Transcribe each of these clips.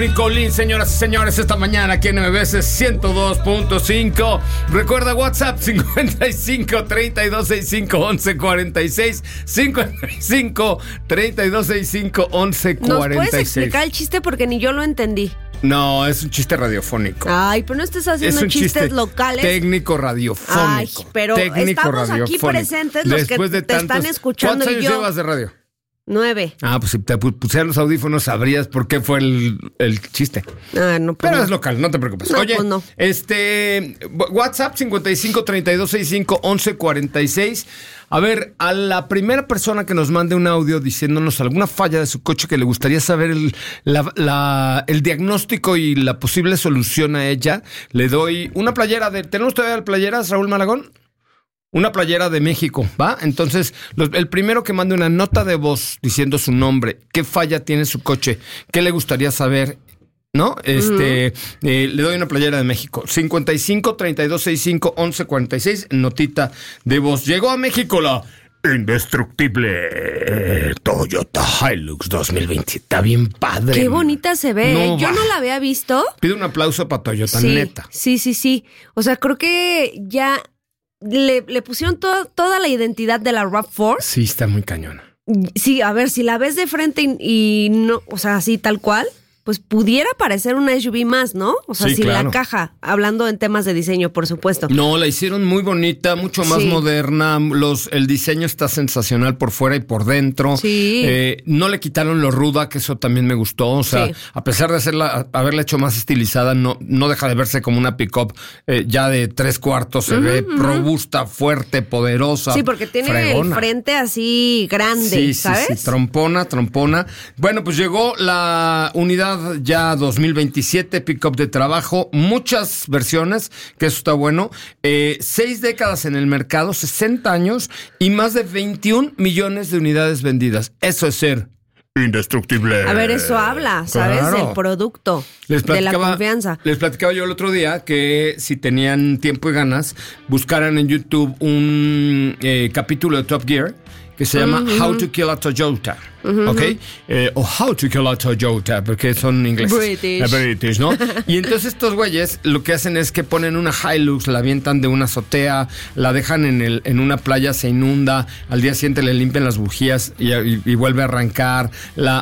Colín, señoras y señores, esta mañana aquí en MBS 102.5. Recuerda WhatsApp 55 32 65 11 46 55 32 65 11 46. ¿Nos puedes explicar el chiste? Porque ni yo lo entendí. No, es un chiste radiofónico. Ay, pero no estés haciendo chistes locales. Técnico radiofónico. Ay, pero estamos aquí presentes los Después que te están escuchando. ¿Cuántos años llevas de radio? 9. Pues si te pusieran los audífonos sabrías por qué fue el chiste. No, pues pero no. Es local, no te preocupes. No, Oye, pues no. WhatsApp 55 32 65 11 46. A ver, a la primera persona que nos mande un audio diciéndonos alguna falla de su coche que le gustaría saber el diagnóstico y la posible solución a ella, le doy una playera ¿tenemos todavía playeras, Raúl Malagón? Una playera de México, ¿va? Entonces, el primero que mande una nota de voz diciendo su nombre, qué falla tiene su coche, qué le gustaría saber, ¿no? Le doy una playera de México. 55 32 65 11 46, notita de voz. Llegó a México la indestructible Toyota Hilux 2020. Está bien padre. Qué bonita se ve. Yo no la había visto. Pido un aplauso para Toyota, sí, neta. Sí. O sea, creo que ya le pusieron toda la identidad de la RAV4. Sí, está muy cañona. Sí, a ver, si la ves de frente y no, o sea, así tal cual, pues pudiera parecer una SUV más, ¿no? O sea, sí, sin claro. la caja, hablando en temas de diseño, por supuesto. No, la hicieron muy bonita, mucho más moderna. El diseño está sensacional por fuera y por dentro. Sí. No le quitaron lo ruda, que eso también me gustó. O sea, a pesar de haberla hecho más estilizada, no deja de verse como una pick-up ya de 3/4. Se ve robusta, fuerte, poderosa. Sí, porque tiene fregona. El frente así grande, ¿sabes? Sí, trompona. Bueno, pues llegó la unidad ya 2027, pick-up de trabajo, muchas versiones, que eso está bueno. 6 décadas en el mercado, 60 años y más de 21 millones de unidades vendidas. Eso es ser indestructible. A ver, eso habla, ¿sabes? Claro. Del producto, de la confianza. Les platicaba yo el otro día que si tenían tiempo y ganas, buscaran en YouTube un capítulo de Top Gear que se llama How to Kill a Toyota, ¿ok? O How to Kill a Toyota, porque son ingleses. British, ¿no? Y entonces estos güeyes lo que hacen es que ponen una Hilux, la avientan de una azotea, la dejan en una playa, se inunda, al día siguiente le limpian las bujías y vuelve a arrancar.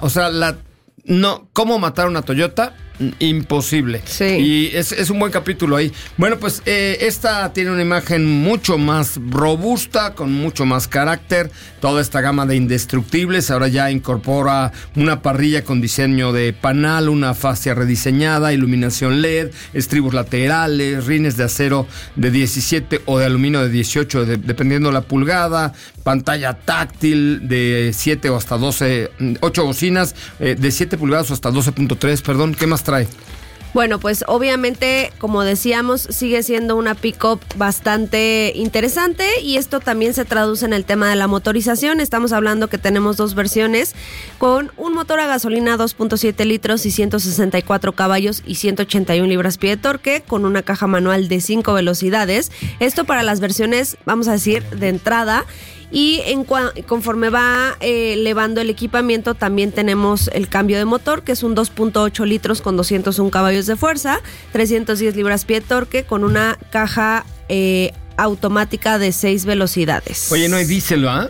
¿Cómo matar una Toyota? Imposible. Sí. Y es un buen capítulo ahí. Bueno, pues esta tiene una imagen mucho más robusta, con mucho más carácter. Toda esta gama de indestructibles ahora ya incorpora una parrilla con diseño de panal, una fascia rediseñada, iluminación LED, estribos laterales, rines de acero de 17 o de aluminio de 18, dependiendo la pulgada, pantalla táctil de 7 o hasta 12, 8 bocinas de 7 pulgadas o hasta 12.3, perdón. ¿Qué más trae? Bueno, pues obviamente, como decíamos, sigue siendo una pick-up bastante interesante y esto también se traduce en el tema de la motorización. Estamos hablando que tenemos 2 versiones con un motor a gasolina 2.7 litros y 164 caballos y 181 libras-pie de torque con una caja manual de 5 velocidades. Esto para las versiones, vamos a decir, de entrada. Y conforme va elevando el equipamiento, también tenemos el cambio de motor, que es un 2.8 litros con 201 caballos de fuerza, 310 libras-pie de torque, con una caja automática de 6 velocidades. Oye, no hay diésel, ¿va?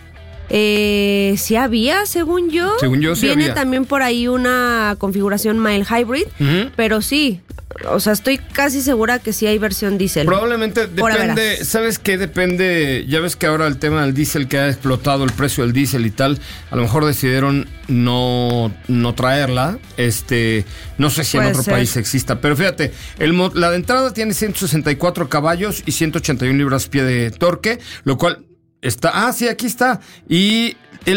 Sí había, según yo. Según yo sí Viene había. también por ahí una configuración mild hybrid, pero sí. O sea, estoy casi segura que sí hay versión diésel. Probablemente depende, ¿sabes qué? Depende, ya ves que ahora el tema del diésel que ha explotado el precio del diésel y tal, a lo mejor decidieron no traerla, no sé si en otro país exista, pero fíjate, la de entrada tiene 164 caballos y 181 libras-pie de torque, lo cual está, sí, aquí está, y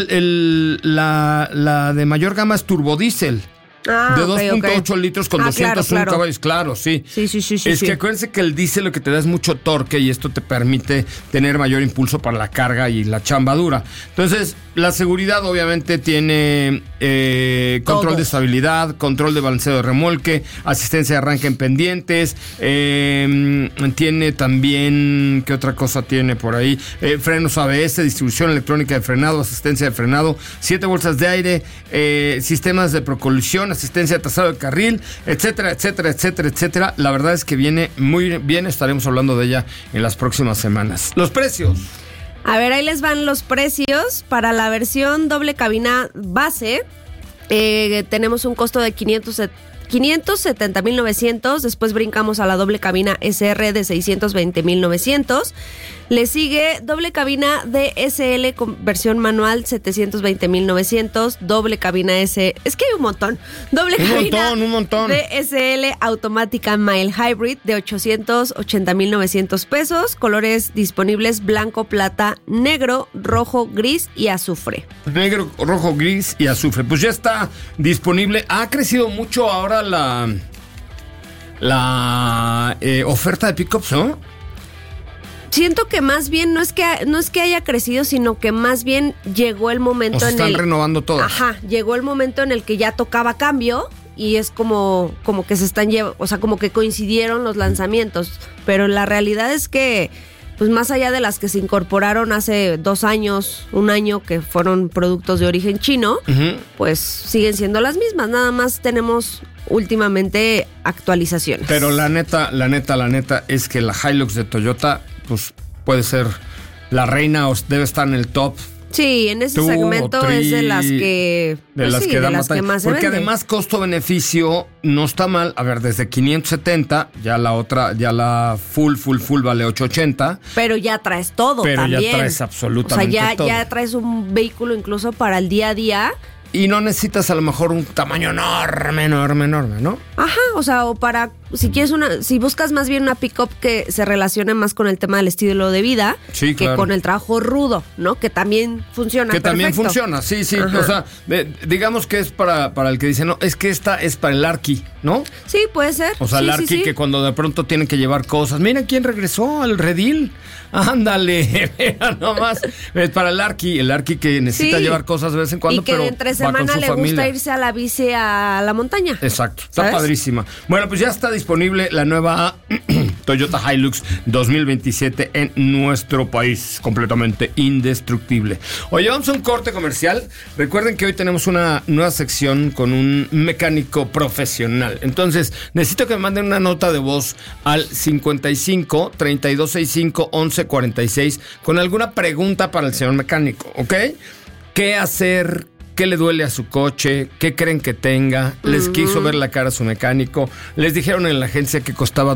la de mayor gama es turbodiesel. De 2.8 litros con 201 caballos, claro, sí. Sí. Es que acuérdense que el diésel lo que te da es mucho torque y esto te permite tener mayor impulso para la carga y la chamba dura. Entonces, la seguridad obviamente tiene control de estabilidad, control de balanceo de remolque, asistencia de arranque en pendientes, tiene también, ¿qué otra cosa tiene por ahí? Frenos ABS, distribución electrónica de frenado, asistencia de frenado, 7 bolsas de aire, sistemas de propulsión, asistencia de trazado de carril, etcétera, etcétera, etcétera, etcétera. La verdad es que viene muy bien, estaremos hablando de ella en las próximas semanas. Los precios. A ver, ahí les van los precios. Para la versión doble cabina base, tenemos un costo de 570,900. Después brincamos a la doble cabina SR de 620,900. Le sigue doble cabina DSL con versión manual 720,900. Doble cabina S. Es que hay un montón. Un montón. DSL automática mild hybrid de 880,900 pesos. Colores disponibles: blanco, plata, negro, rojo, gris y azufre. Negro, rojo, gris y azufre. Pues ya está disponible. Ha crecido mucho ahora la oferta de pickups, ¿no? Siento que más bien no es que haya crecido, sino que más bien llegó el momento están renovando todo. Ajá, llegó el momento en el que ya tocaba cambio y es como que se están o sea, como que coincidieron los lanzamientos, pero la realidad es que pues más allá de las que se incorporaron hace 2 años, 1 año, que fueron productos de origen chino, pues siguen siendo las mismas, nada más tenemos últimamente actualizaciones. Pero la neta es que la Hilux de Toyota pues puede ser la reina o debe estar en el top. Sí, en ese segmento es de las que más se porque venden. Además costo-beneficio no está mal. A ver, desde 570, ya la full vale 880. Pero ya traes todo también. Ya traes absolutamente todo. Ya traes un vehículo incluso para el día a día. Y no necesitas a lo mejor un tamaño enorme, ¿no? Ajá, o sea, o para, si buscas más bien una pick-up que se relacione más con el tema del estilo de vida, sí, que con el trabajo rudo, ¿no? Que también funciona perfecto. También funciona, sí. Ajá. O sea, digamos que es para el que dice, no, es que esta es para el Arqui, ¿no? Sí, puede ser. O sea, el Arqui que cuando de pronto tienen que llevar cosas. Mira quién regresó al redil. Ándale, mira nomás. Es para el Arqui que necesita llevar cosas de vez en cuando, y que pero entre semana le gusta irse a la bici a la montaña. Exacto, está padrísima. Bueno, pues ya está disponible la nueva Toyota Hilux 2027 en nuestro país, completamente indestructible. Oye, vamos a un corte comercial. Recuerden que hoy tenemos una nueva sección con un mecánico profesional. Entonces, necesito que me manden una nota de voz al 55 3265 1146 con alguna pregunta para el señor mecánico, ¿ok? ¿Qué hacer? ¿Qué le duele a su coche? ¿Qué creen que tenga? ¿Les quiso ver la cara a su mecánico? ¿Les dijeron en la agencia que costaba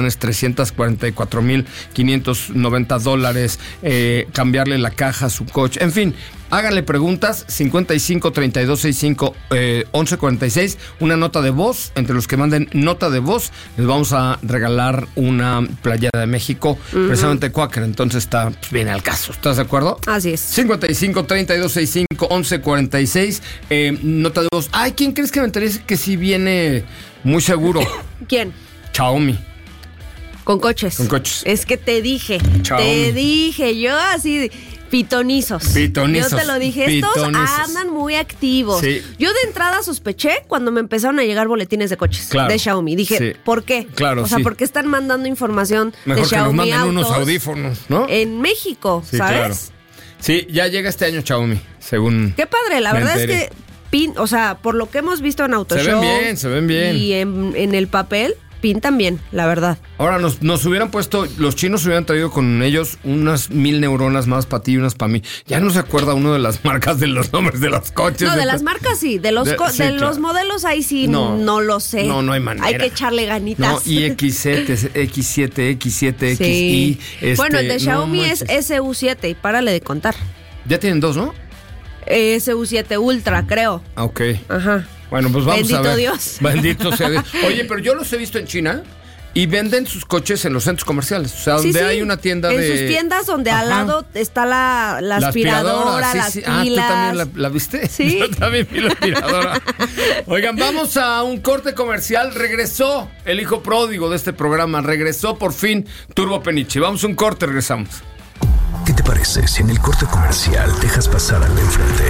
$2,344,590 cambiarle la caja a su coche? En fin, háganle preguntas. 55 32 65 11 46. Una nota de voz. Entre los que manden nota de voz, les vamos a regalar una playera de México, precisamente Quaker. Entonces está bien al caso. ¿Estás de acuerdo? Así es. 55 32 65 11 46. Nota de voz. Ay, ¿quién crees que me interesa que sí viene muy seguro? ¿Quién? Xiaomi. Con coches. Es que te dije. Yo así. Pitonizos. Yo te lo dije. Estos andan muy activos. Sí. Yo de entrada sospeché cuando me empezaron a llegar boletines de coches de Xiaomi. Dije, ¿por qué? Claro, o sea, ¿por qué están mandando información mejor de Xiaomi que nos manden unos audífonos, ¿no? En México, ¿sabes? Claro. Sí, ya llega este año Xiaomi, según. Qué padre, la verdad es que o sea, por lo que hemos visto en Autoshow. Se ven bien. Y en el papel, pintan bien, la verdad. Ahora, nos hubieran puesto, los chinos hubieran traído con ellos unas 1000 neuronas más para ti y unas para mí. Ya no se acuerda uno de las marcas de los nombres de los coches. No, de las marcas sí, de los los modelos ahí sí no lo sé. No hay manera. Hay que echarle ganitas. No, y X7, X7, X7, sí. XI. Bueno, el de Xiaomi es SU7 y párale de contar. Ya tienen 2, ¿no? SU7 Ultra, creo. Ok. Ajá. Bueno, pues vamos a ver. Bendito Dios. Bendito sea Dios. Oye, pero yo los he visto en China y venden sus coches en los centros comerciales. O sea, donde hay una tienda en sus tiendas donde al lado está la aspiradora, las pilas. ¿Tú también la viste? Sí. Yo también vi la aspiradora. Oigan, vamos a un corte comercial. Regresó el hijo pródigo de este programa. Regresó por fin Turbo Peniche. Vamos a un corte, regresamos. ¿Qué te parece si en el corte comercial dejas pasar al de enfrente?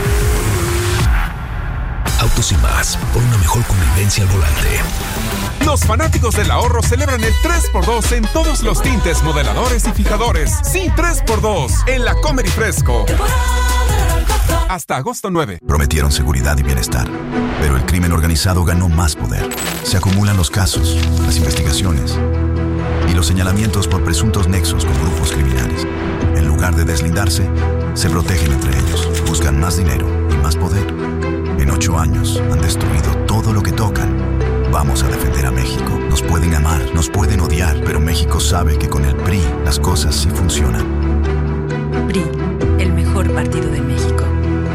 Autos y más, por una mejor convivencia al volante. Los fanáticos del ahorro celebran el 3x2 en todos los tintes, modeladores y fijadores. Sí, 3x2 en la Comer y Fresco. Hasta agosto 9. Prometieron seguridad y bienestar. Pero el crimen organizado ganó más poder. Se acumulan los casos, las investigaciones y los señalamientos por presuntos nexos con grupos criminales. En lugar de deslindarse, se protegen entre ellos, buscan más dinero y más poder. En 8 años han destruido todo lo que tocan. Vamos a defender a México. Nos pueden amar, nos pueden odiar, pero México sabe que con el PRI las cosas sí funcionan. PRI, el mejor partido de México.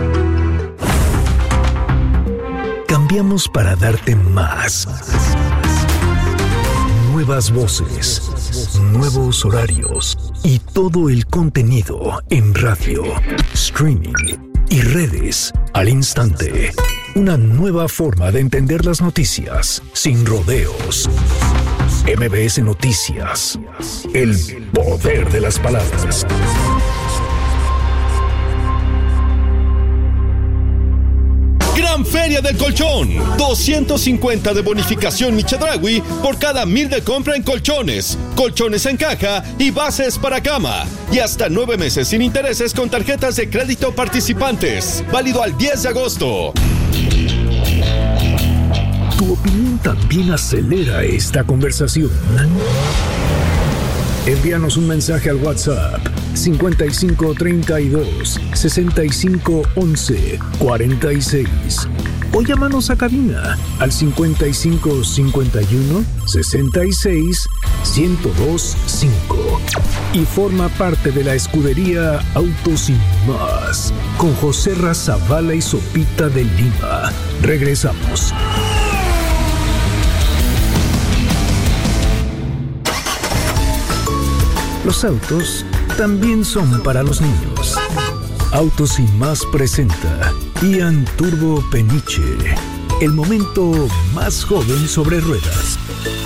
Cambiamos para darte más. Nuevas voces, nuevos horarios y todo el contenido en radio, streaming y redes al instante. Una nueva forma de entender las noticias sin rodeos. MBS Noticias. El poder de las palabras. Gran Feria del Colchón. 250 de bonificación Chedraui por cada 1,000 de compra en colchones, colchones en caja y bases para cama. Y hasta 9 meses sin intereses con tarjetas de crédito participantes. Válido al 10 de agosto. Tu opinión también acelera esta conversación. Envíanos un mensaje al WhatsApp 5532 6511 46 o llámanos a cabina al 5551 66 1025 y forma parte de la escudería Autos Sin Más con José Razabala y Sopita de Lima. Regresamos. Los autos también son para los niños. Autos Sin Más presenta Ian Turbo Peniche, el momento más joven sobre ruedas.